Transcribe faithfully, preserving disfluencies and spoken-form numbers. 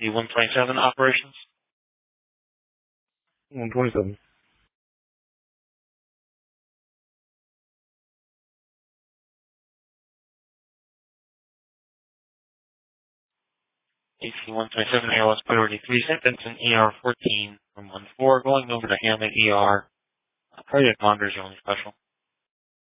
The one twenty-seven operations. one twenty-seven. A C one twenty-seven A L S priority three sentence in E R fourteen from one four going over to Hammond E R. Uh, cardiac monitors are only special.